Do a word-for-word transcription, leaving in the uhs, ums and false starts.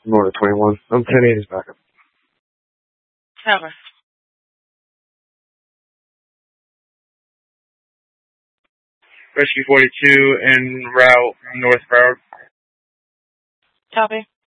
North twenty-one. I'm ten eight is backup. Cover. Rescue forty-two en route northbound. Copy.